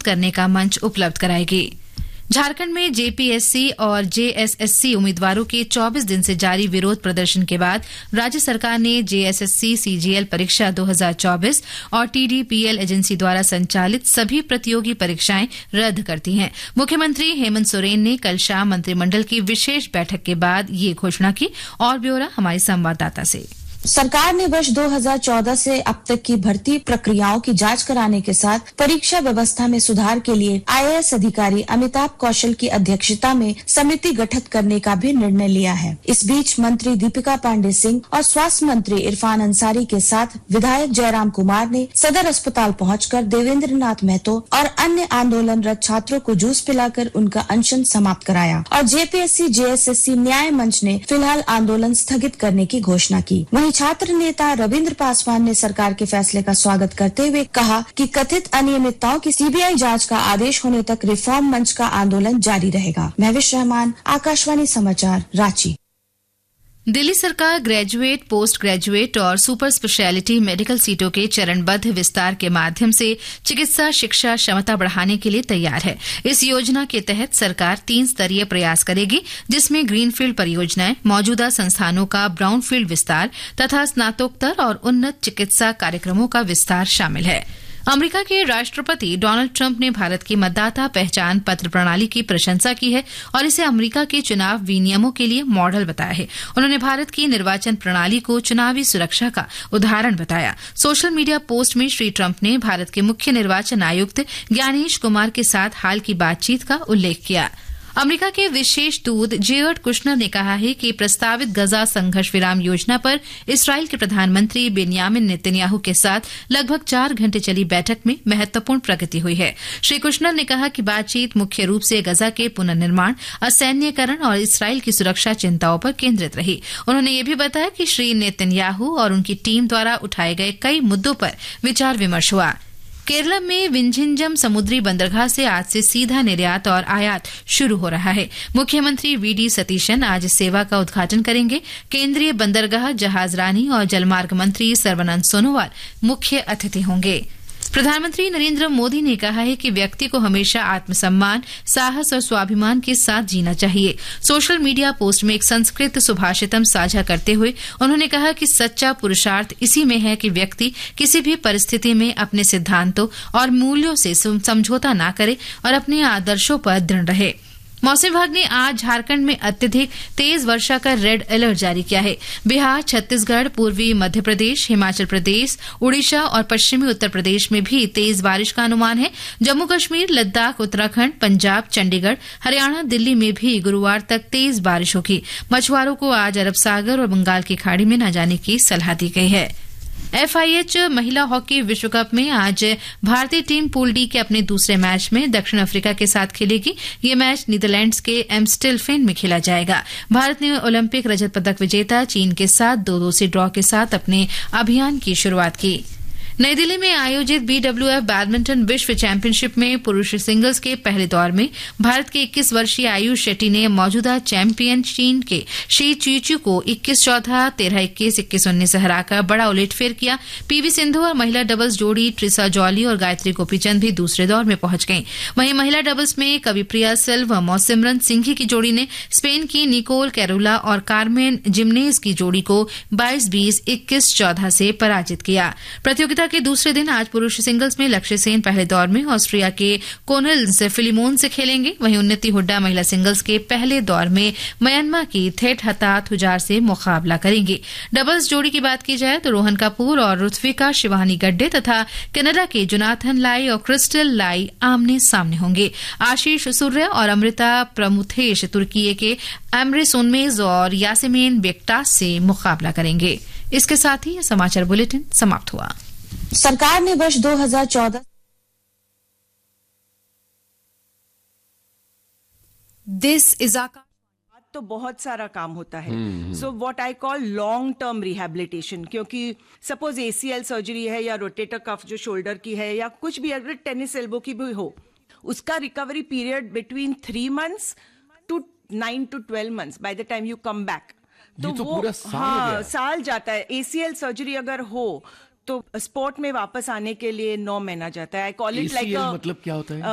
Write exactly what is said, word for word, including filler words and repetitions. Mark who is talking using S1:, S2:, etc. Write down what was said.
S1: करने का मंच उपलब्ध कराएगी। झारखंड में जेपीएससी और जेएसएससी उम्मीदवारों के चौबीस दिन से जारी विरोध प्रदर्शन के बाद राज्य सरकार ने जेएसएससी सीजीएल परीक्षा दो हज़ार चौबीस और टीडीपीएल एजेंसी द्वारा संचालित सभी प्रतियोगी परीक्षाएं रद्द कर दी हैं। मुख्यमंत्री हेमंत सोरेन ने कल शाम मंत्रिमंडल की विशेष बैठक के बाद ये घोषणा की। और ब्यौरा हमारे संवाददाता से।
S2: सरकार ने वर्ष दो हज़ार चौदह से अब तक की भर्ती प्रक्रियाओं की जांच कराने के साथ परीक्षा व्यवस्था में सुधार के लिए आईएएस अधिकारी अमिताभ कौशल की अध्यक्षता में समिति गठित करने का भी निर्णय लिया है। इस बीच मंत्री दीपिका पांडे सिंह और स्वास्थ्य मंत्री इरफान अंसारी के साथ विधायक जयराम कुमार ने सदर अस्पताल पहुंचकर देवेंद्र नाथ महतो और अन्य आंदोलनरत छात्रों को जूस पिलाकर उनका अनशन समाप्त कराया और जेपीएससी जेएसएससी न्याय मंच ने फिलहाल आंदोलन स्थगित करने की घोषणा की। वहीं छात्र नेता रविंद्र पासवान ने सरकार के फैसले का स्वागत करते हुए कहा कि कथित अनियमितताओं की सीबीआई जांच का आदेश होने तक रिफॉर्म मंच का आंदोलन जारी रहेगा। महविश रहमान, आकाशवाणी समाचार, रांची।
S1: दिल्ली सरकार ग्रेजुएट, पोस्ट ग्रेजुएट और सुपर स्पेशलिटी मेडिकल सीटों के चरणबद्ध विस्तार के माध्यम से चिकित्सा शिक्षा क्षमता बढ़ाने के लिए तैयार है। इस योजना के तहत सरकार तीन स्तरीय प्रयास करेगी, जिसमें ग्रीनफील्ड परियोजनाएं, मौजूदा संस्थानों का ब्राउनफील्ड विस्तार तथा स्नातकोत्तर और उन्नत चिकित्सा कार्यक्रमों का विस्तार शामिल है। अमेरिका के राष्ट्रपति डोनाल्ड ट्रंप ने भारत की मतदाता पहचान पत्र प्रणाली की प्रशंसा की है और इसे अमेरिका के चुनाव विनियमों के लिए मॉडल बताया है। उन्होंने भारत की निर्वाचन प्रणाली को चुनावी सुरक्षा का उदाहरण बताया। सोशल मीडिया पोस्ट में श्री ट्रंप ने भारत के मुख्य निर्वाचन आयुक्त ज्ञानेश कुमार के साथ हाल की बातचीत का उल्लेख किया। अमेरिका के विशेष दूत जेयर्ड कुशनर ने कहा है कि प्रस्तावित गजा संघर्ष विराम योजना पर इसराइल के प्रधानमंत्री बेन्यामिन नेतन्याहू के साथ लगभग चार घंटे चली बैठक में महत्वपूर्ण प्रगति हुई है। श्री कुशनर ने कहा कि बातचीत मुख्य रूप से गजा के पुनर्निर्माण, असैन्यकरण और इसराइल की सुरक्षा चिंताओं पर केंद्रित रही। उन्होंने ये भी बताया कि श्री नेतन्याहू और उनकी टीम द्वारा उठाए गए कई मुद्दों पर विचार विमर्श हुआ। केरल में विंझिंजम समुद्री बंदरगाह से आज से सीधा निर्यात और आयात शुरू हो रहा है। मुख्यमंत्री वीडी सतीशन आज इस सेवा का उद्घाटन करेंगे। केंद्रीय बंदरगाह, जहाजरानी और जलमार्ग मंत्री सर्बानंद सोनोवाल मुख्य अतिथि होंगे। प्रधानमंत्री नरेंद्र मोदी ने कहा है कि व्यक्ति को हमेशा आत्मसम्मान, साहस और स्वाभिमान के साथ जीना चाहिए। सोशल मीडिया पोस्ट में एक संस्कृत सुभाषितम साझा करते हुए उन्होंने कहा कि सच्चा पुरुषार्थ इसी में है कि व्यक्ति किसी भी परिस्थिति में अपने सिद्धांतों और मूल्यों से समझौता न करे और अपने आदर्शों पर दृढ़ रहे। मौसम विभाग ने आज झारखंड में अत्यधिक तेज वर्षा का रेड अलर्ट जारी किया है। बिहार, छत्तीसगढ़, पूर्वी मध्य प्रदेश, हिमाचल प्रदेश, उड़ीसा और पश्चिमी उत्तर प्रदेश में भी तेज बारिश का अनुमान है। जम्मू कश्मीर, लद्दाख, उत्तराखंड, पंजाब, चंडीगढ़, हरियाणा, दिल्ली में भी गुरुवार तक तेज बारिश होगी। मछुआरों को आज अरब सागर और बंगाल की खाड़ी में न जाने की सलाह दी गई है। एफआईएच महिला हॉकी विश्व कप में आज भारतीय टीम पूल डी के अपने दूसरे मैच में दक्षिण अफ्रीका के साथ खेलेगी। ये मैच नीदरलैंड्स के एम्स्टेलफेन में खेला जाएगा। भारत ने ओलंपिक रजत पदक विजेता चीन के साथ दो दो से ड्रॉ के साथ अपने अभियान की शुरुआत की। नई दिल्ली में आयोजित बीडब्ल्यूएफ बैडमिंटन विश्व चैंपियनशिप में पुरुष सिंगल्स के पहले दौर में भारत के इक्कीस वर्षीय आयुष शेट्टी ने मौजूदा चैंपियन चीन के शी चुईचू को इक्कीस चौदह, तेरह इक्कीस, इक्कीस उन्नीस से हराकर बड़ा उलटफेर किया। पीवी सिंधु और महिला डबल्स जोड़ी ट्रिसा जॉली और गायत्री गोपीचंद भी दूसरे दौर में पहुंच गयी। वहीं महिला डबल्स में कविप्रिया सिल्व और सिमरन सिंघी की जोड़ी ने स्पेन की निकोल कैरोला और कार्मेन जिमनेज की जोड़ी को बाईस बीस, इक्कीस चौदह से पराजित किया। प्रतियोगिता के दूसरे दिन आज पुरुष सिंगल्स में लक्ष्य सेन पहले दौर में ऑस्ट्रिया के कोनल से फिलिमोन से खेलेंगे। वहीं उन्नति हुड्डा महिला सिंगल्स के पहले दौर में म्यांमार की थेट हतात हुजार से मुकाबला करेंगे। डबल्स जोड़ी की बात की जाए तो रोहन कपूर और ऋत्विका शिवानी गड्डे तथा कनाडा के जोनाथन लाई और क्रिस्टल लाई आमने सामने होंगे। आशीष सूर्य और अमृता प्रमुथेश तुर्की के एमरे सोनमेज और यासेमीन बेक्टास से मुकाबला करेंगे। इसके साथ ही यह समाचार बुलेटिन समाप्त हुआ।
S2: सरकार ने वर्ष दो हज़ार चौदह
S3: दिस इज तो बहुत सारा काम होता है। So what I call long term rehabilitation, क्योंकि सपोज एसीएल सर्जरी है या रोटेटर कफ जो शोल्डर की है या कुछ भी, अगर टेनिस एल्बो की भी हो, उसका recovery period between three months to nine to twelve months by the time you come back. तो,
S4: तो
S3: वो
S4: पूरा साल
S3: हाँ साल जाता है। एसीएल सर्जरी अगर हो तो स्पोर्ट में वापस आने के लिए नौ महीना जाता है। आई कॉल इट लाइक
S4: मतलब क्या होता है?